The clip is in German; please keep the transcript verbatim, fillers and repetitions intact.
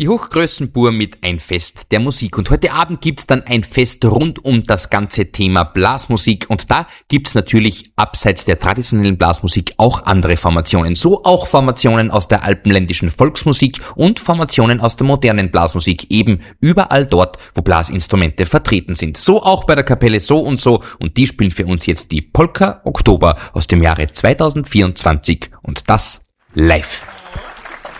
Die Hochgrößenbuhr mit ein Fest der Musik. Und heute Abend gibt's dann ein Fest rund um das ganze Thema Blasmusik. Und da gibt's natürlich abseits der traditionellen Blasmusik auch andere Formationen. So auch Formationen aus der alpenländischen Volksmusik und Formationen aus der modernen Blasmusik. Eben überall dort, wo Blasinstrumente vertreten sind. So auch bei der Kapelle So und So. Und die spielen für uns jetzt die Polka Oktober aus dem Jahre zweitausendvierundzwanzig. Und das live.